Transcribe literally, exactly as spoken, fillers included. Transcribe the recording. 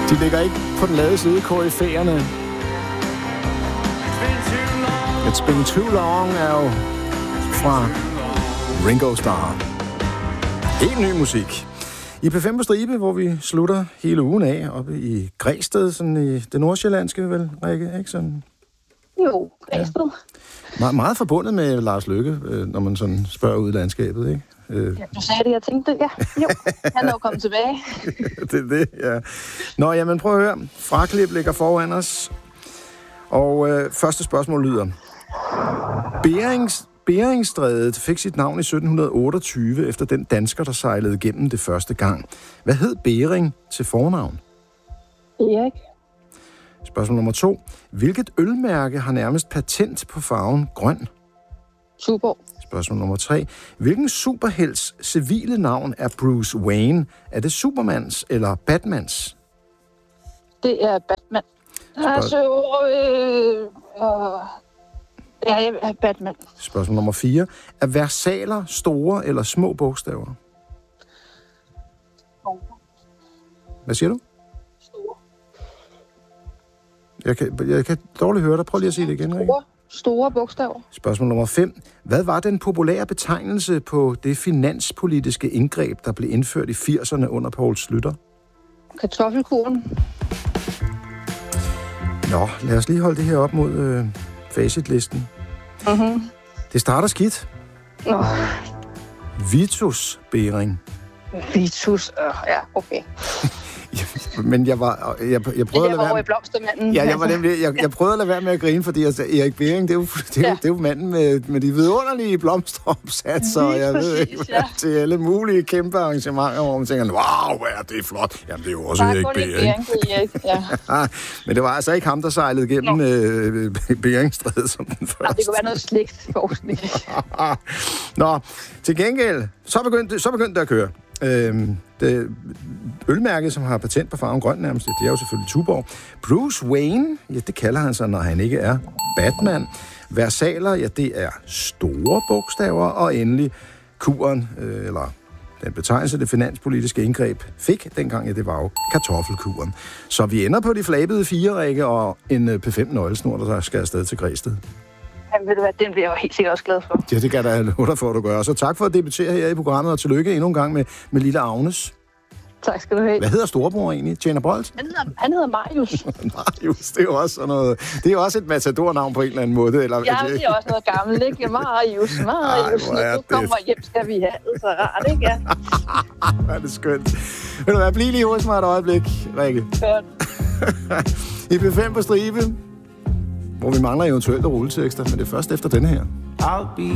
De ligger ikke på den lade side, koryfæerne. It's Been Too Long er jo fra Ringo Starr. Helt ny musik. I P fem på stribe, hvor vi slutter hele ugen af, oppe i Græsted, sådan i det nordsjællandske, vel, Rikke? Ikke sådan? Jo, Græsted. Ja. Me- meget forbundet med Lars Løkke, når man sådan spørger ud i landskabet, ikke? Ja, du sagde det, jeg tænkte det. Ja, jo, han er jo kommet tilbage. Det er det, ja. Nå, jamen prøv at høre. Fraklip ligger foran os. Og øh, første spørgsmål lyder. Berings, Beringstrædet fik sit navn i sytten otteogtyve efter den dansker, der sejlede gennem det første gang. Hvad hed Bering til fornavn? Erik. Spørgsmål nummer to. Hvilket ølmærke har nærmest patent på farven grøn? Tuborg. Spørgsmål nummer tre. Hvilken superhelts civile navn er Bruce Wayne? Er det Supermans eller Batmans? Det er Batman. Spørg- Altså, øh, øh, ja, jeg er Batman. Spørgsmål nummer fire. Er versaler store eller små bogstaver? Store. Hvad siger du? Store. Jeg kan, jeg kan dårligt høre dig. Prøv lige at sige det igen, Rikke. Store, store bogstaver. Spørgsmål nummer fem. Hvad var den populære betegnelse på det finanspolitiske indgreb, der blev indført i firserne under Poul Schlüter? Kartoffelkuren. Nå, lad os lige holde det her op mod øh, facitlisten. Mhm. Det starter skidt. Nå, Vitus Bering. Vitus. Øh, ja, okay. Men jeg var... Jeg, jeg prøvede Det at her lade var være... over i blomstermanden. Ja, jeg, var nemlig, jeg, jeg prøvede at lade være med at grine, fordi altså, Erik Bering, det er jo, det er, ja. det er jo manden med, med de vidunderlige blomsteropsatser, og jeg præcis, ved ikke, ja. til alle mulige kæmpe arrangementer, hvor man tænker, wow, hvor er det flot. Jamen, det er jo også Der er Erik kun Bering. lidt Bering, det er Erik, ja. Men det var altså ikke ham, der sejlede gennem øh, Beringstrædet som den første. Nå, det kunne være noget slægtsforskning. Nå, til gengæld, så begyndte, så begyndte det at køre. Øhm, det ølmærket, som har patent på farven grøn nærmest, det er jo selvfølgelig Tuborg. Bruce Wayne, ja, det kalder han sig, når han ikke er Batman. Versaler, ja, det er store bogstaver. Og endelig kuren, øh, eller den betegnelse, det finanspolitiske indgreb fik dengang, ja, det var jo kartoffelkuren. Så vi ender på de flabede fire, Rikke, og en P fem nøglesnor, der skal afsted til Græsted. Jamen, ved du hvad, den bliver jeg jo helt sikkert også glad for. Ja, det kan jeg da love dig for, at du gør. Så tak for at debutere her i programmet, og tillykke endnu en gang med, med lille Agnes. Tak skal du have. Hvad hedder storebror egentlig? Tjener Bolt? Han hedder, han hedder Marius. Marius, det er jo også sådan noget... Det er jo også et matadornavn på en eller anden måde, eller... Ja, det er også noget gammelt, ikke? Marius, Marius. Ej, Når du kommer hjem, skal vi have det så rart, ikke? Ja. Hvor er det skønt. Vil du være bliv lige hos mig et øjeblik, Rikke? Godt. I P fem på stribe, hvor vi mangler eventuelt rulletekster, men det er først efter denne her. I'll be